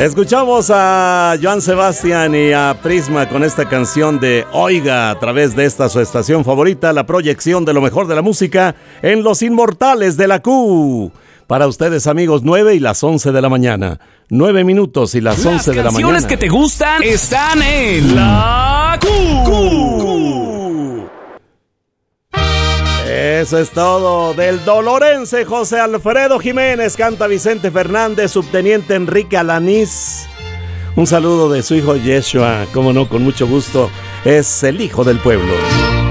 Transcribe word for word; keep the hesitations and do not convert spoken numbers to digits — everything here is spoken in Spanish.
Escuchamos a Joan Sebastián y a Prisma con esta canción de Oiga, a través de esta su estación favorita, la proyección de lo mejor de la música en Los Inmortales de la Q. Para ustedes, amigos, nueve y las once de la mañana. Nueve minutos y las once de la mañana. Las canciones que te gustan están en La Q. Q. Eso es todo. Del dolorense José Alfredo Jiménez canta Vicente Fernández, subteniente Enrique Alanís. Un saludo de su hijo Yeshua, cómo no, con mucho gusto. Es el hijo del pueblo.